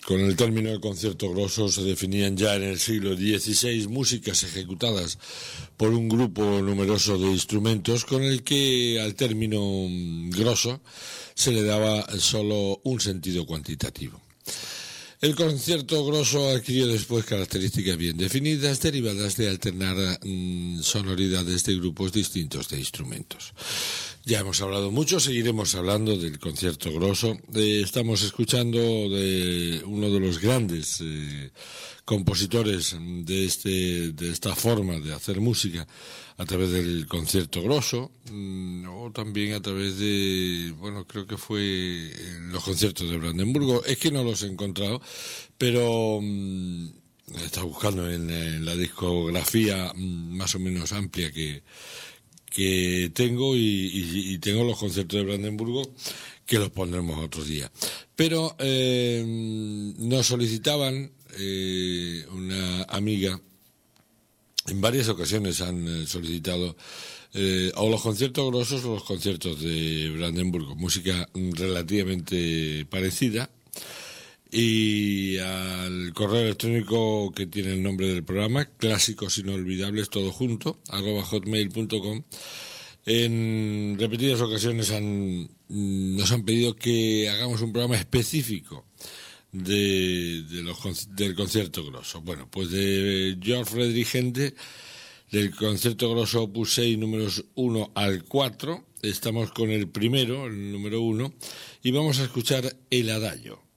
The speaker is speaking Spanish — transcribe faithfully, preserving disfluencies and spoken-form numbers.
Con el término de concierto grosso se definían ya en el siglo dieciséis músicas ejecutadas por un grupo numeroso de instrumentos con el que al término grosso se le daba solo un sentido cuantitativo. El concierto grosso adquirió después características bien definidas derivadas de alternar mmm, sonoridades de grupos distintos de instrumentos. Ya hemos hablado mucho, seguiremos hablando del concierto grosso. Eh, estamos escuchando de uno de los grandes eh, compositores de este de esta forma de hacer música a través del concierto grosso, mmm, o también a través de, bueno, creo que fue en los conciertos de Brandenburgo. Es que no los he encontrado, pero mmm, he estado buscando en, en la discografía mmm, más o menos amplia que que tengo y, y, y tengo los conciertos de Brandenburgo que los pondremos otro día. Pero eh, nos solicitaban eh, una amiga, en varias ocasiones han solicitado eh, o los conciertos grosos o los conciertos de Brandenburgo, música relativamente parecida. Y al correo electrónico que tiene el nombre del programa, clásicos inolvidables todo junto, arroba hotmail punto com, en repetidas ocasiones han, nos han pedido que hagamos un programa específico de, de los, del concierto grosso. Bueno, pues de Georg Friedrich Händel, del concierto grosso opus seis, números uno al cuatro, estamos con el primero, el número uno, y vamos a escuchar el adagio.